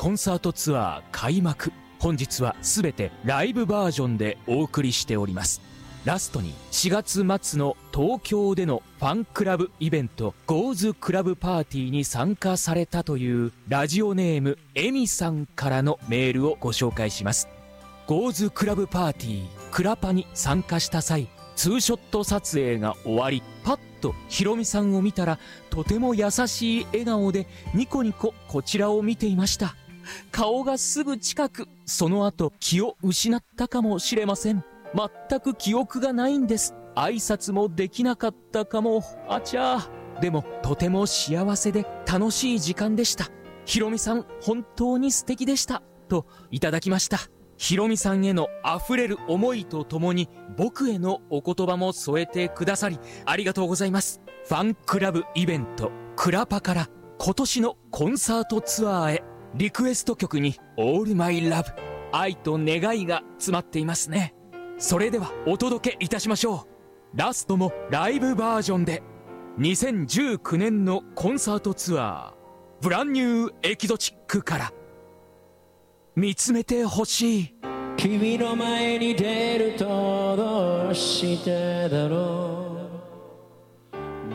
コンサートツアー開幕。本日はすべてライブバージョンでお送りしております。ラストに4月末の東京でのファンクラブイベントゴーズクラブパーティーに参加されたというラジオネームエミさんからのメールをご紹介します。ゴーズクラブパーティークラパに参加した際、ツーショット撮影が終わり、パッとヒロミさんを見たらとても優しい笑顔でニコニコこちらを見ていました。顔がすぐ近く、その後気を失ったかもしれません。全く記憶がないんです。挨拶もできなかったかも。あちゃー。でもとても幸せで楽しい時間でした。ヒロミさん本当に素敵でしたといただきました。ヒロミさんへの溢れる思いとともに僕へのお言葉も添えてくださりありがとうございます。ファンクラブイベントクラパから今年のコンサートツアーへ、リクエスト曲に All My Love、 愛と願いが詰まっていますね。それではお届けいたしましょう。ラストもライブバージョンで2019年のコンサートツアーブランニューエキゾチックから見つめてほしい。 君の前に出るとどうしてだろう。